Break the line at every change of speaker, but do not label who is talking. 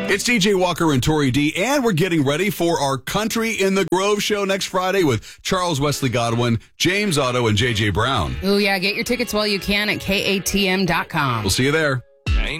It's DJ Walker and Tori D, and we're getting ready for our Country in the Grove show next Friday with Charles Wesley Godwin, James Otto, and JJ Brown.
Oh, yeah. Get your tickets while you can at KATM.com.
We'll see you there.